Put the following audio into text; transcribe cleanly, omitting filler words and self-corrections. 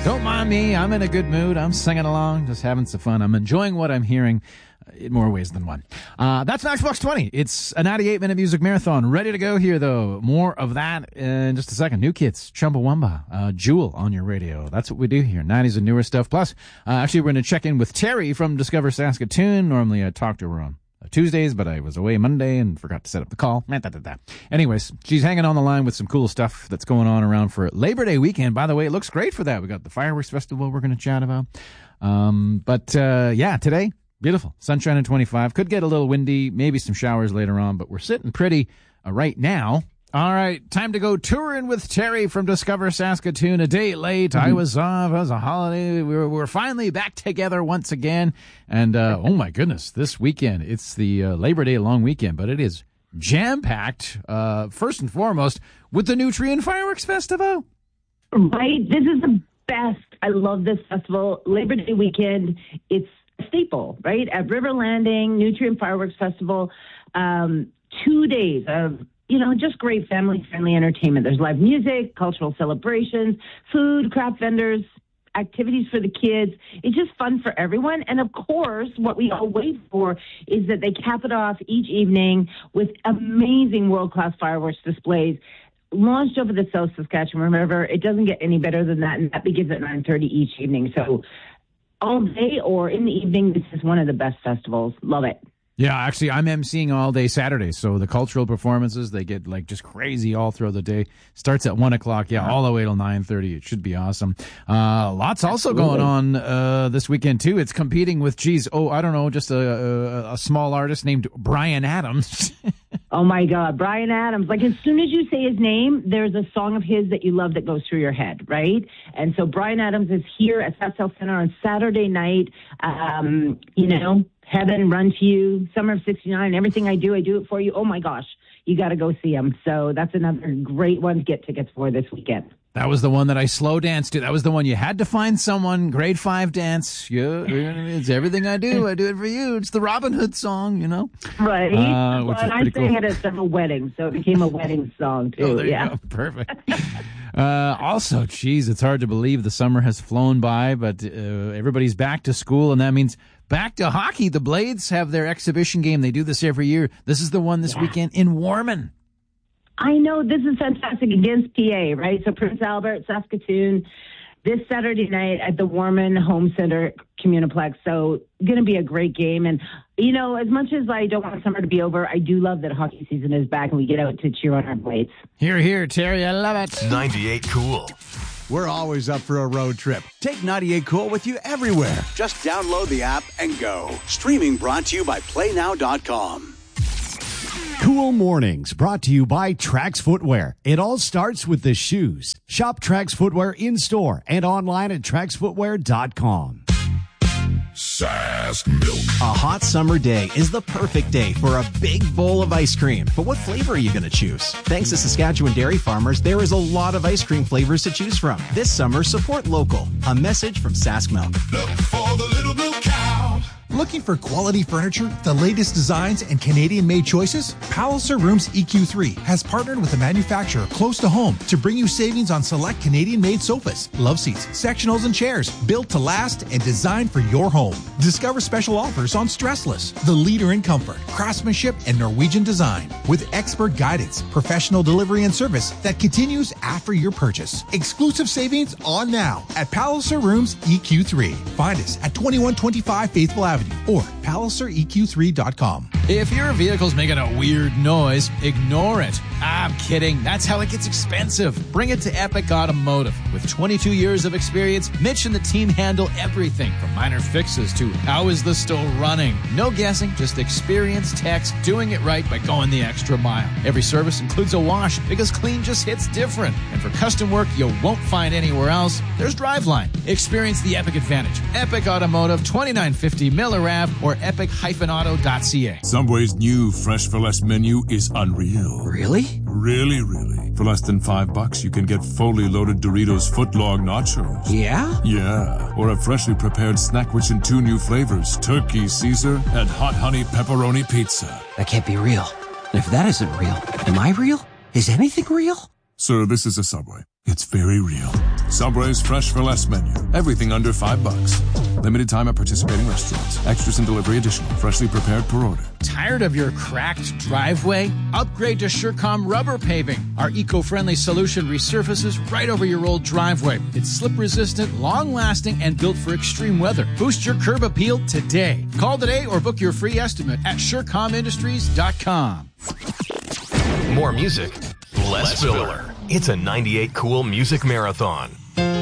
Don't mind me. I'm in a good mood. I'm singing along, just having some fun. I'm enjoying what I'm hearing in more ways than one. That's Maxbox 20. It's a 98-minute music marathon. Ready to go here, though. More of that in just a second. New Kids, Chumbawamba, Jewel on your radio. That's what we do here. 90s and newer stuff. Plus, actually, we're going to check in with Terry from Discover Saskatoon. Normally, I talk to her on Tuesdays, but I was away Monday and forgot to set up the call. Anyways, she's hanging on the line with some cool stuff that's going on around for Labor Day weekend. By the way, it looks great for that. We got the fireworks festival we're going to chat about. Yeah, today, beautiful. Sunshine and 25. Could get a little windy, maybe some showers later on, but we're sitting pretty right now. All right, time to go touring with Terry from Discover Saskatoon. A day late. I was off. It was a holiday. We're finally back together once again. And, oh my goodness, this weekend, it's the Labor Day long weekend, but it is jam-packed, first and foremost, with the Nutrien Fireworks Festival. Right. This is the best. I love this festival. Labor Day weekend, it's a staple, right? At River Landing, Nutrien Fireworks Festival, 2 days of just great family-friendly entertainment. There's live music, cultural celebrations, food, craft vendors, activities for the kids. It's just fun for everyone. And, of course, what we all wait for is that they cap it off each evening with amazing world-class fireworks displays launched over the South Saskatchewan River. It doesn't get any better than that, and that begins at 9:30 each evening. So all day or in the evening, this is one of the best festivals. Love it. Yeah, actually, I'm emceeing all day Saturday, so the cultural performances, they get just crazy all through the day. Starts at 1 o'clock, all the way till 9:30. It should be awesome. Lots also going on this weekend, too. It's competing with, just a small artist named Bryan Adams. Oh, my God, Bryan Adams. As soon as you say his name, there's a song of his that you love that goes through your head, right? And so Bryan Adams is here at SatSouth Center on Saturday night. Heaven, Run to You, Summer of 69, everything I do it for you. Oh, my gosh, you got to go see him. So that's another great one to get tickets for this weekend. That was the one that I slow danced to. That was the one you had to find someone, grade 5 dance. Yeah, it's everything I do it for you. It's the Robin Hood song, Right. Which is I sang cool. it at several weddings, so it became a wedding song, too. Oh, there you go. Perfect. Also, it's hard to believe the summer has flown by, but everybody's back to school, and that means back to hockey. The Blades have their exhibition game. They do this every year. This is the one this weekend in Warman. I know, this is fantastic against PA, right? So Prince Albert, Saskatoon, this Saturday night at the Warman Home Center Communiplex. So going to be a great game. And, as much as I don't want summer to be over, I do love that hockey season is back and we get out to cheer on our Blades. Hear, hear, Terry. I love it. 98 Cool. We're always up for a road trip. Take 98 Cool with you everywhere. Just download the app and go. Streaming brought to you by PlayNow.com. Cool Mornings brought to you by Trax Footwear. It all starts with the shoes. Shop Trax Footwear in-store and online at TraxFootwear.com. Sask Milk. A hot summer day is the perfect day for a big bowl of ice cream. But what flavor are you going to choose? Thanks to Saskatchewan dairy farmers, there is a lot of ice cream flavors to choose from. This summer, support local. A message from Sask Milk. Look for the Little Milk Cow. Looking for quality furniture, the latest designs, and Canadian-made choices? Palliser Rooms EQ3 has partnered with a manufacturer close to home to bring you savings on select Canadian-made sofas, love seats, sectionals, and chairs built to last and designed for your home. Discover special offers on Stressless, the leader in comfort, craftsmanship, and Norwegian design, with expert guidance, professional delivery, and service that continues after your purchase. Exclusive savings on now at Palliser Rooms EQ3. Find us at 2125 Faithful Avenue or PalliserEQ3.com. If your vehicle's making a weird noise, ignore it. I'm kidding. That's how it gets expensive. Bring it to Epic Automotive. With 22 years of experience, Mitch and the team handle everything from minor fixes to how is the still running. No guessing, just experienced techs doing it right by going the extra mile. Every service includes a wash because clean just hits different. And for custom work you won't find anywhere else, there's Driveline. Experience the Epic advantage. Epic Automotive, 2950 Miller Ave or epic-auto.ca. Subway's new Fresh for Less menu is unreal. Really? Really. For less than $5, you can get fully loaded Doritos footlong nachos. Yeah? Yeah. Or a freshly prepared snack rich in 2 new flavors, Turkey Caesar and Hot Honey Pepperoni Pizza. That can't be real. And if that isn't real, am I real? Is anything real? Sir, this is a Subway. It's very real. Subway's Fresh for Less menu. Everything under $5. Limited time at participating restaurants. Extras and delivery additional. Freshly prepared per order. Tired of your cracked driveway? Upgrade to SureCom Rubber Paving. Our eco-friendly solution resurfaces right over your old driveway. It's slip-resistant, long-lasting, and built for extreme weather. Boost your curb appeal today. Call today or book your free estimate at SureComIndustries.com. More music, less filler. It's a 98 Cool Music Marathon.